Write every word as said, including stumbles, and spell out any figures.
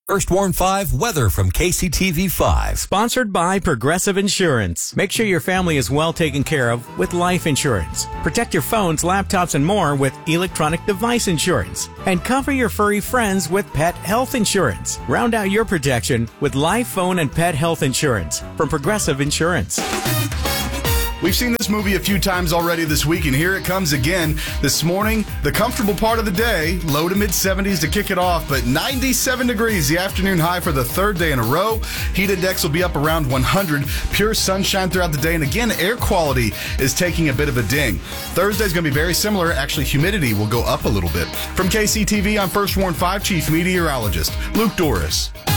First Warn five weather from K C T V five. Sponsored by Progressive Insurance. Make sure your family is well taken care of with life insurance. Protect your phones, laptops, and more with electronic device insurance. And cover your furry friends with pet health insurance. Round out your protection with life, phone, and pet health insurance from Progressive Insurance. We've seen this movie a few times already this week, and here it comes again. This morning, the comfortable part of the day, low to mid-seventies to kick it off, but ninety-seven degrees, the afternoon high for the third day in a row. Heat index will be up around one hundred. Pure sunshine throughout the day, and again, air quality is taking a bit of a ding. Thursday's going to be very similar. Actually, humidity will go up a little bit. From K C T V, I'm First Warn five Chief Meteorologist Luke Doris.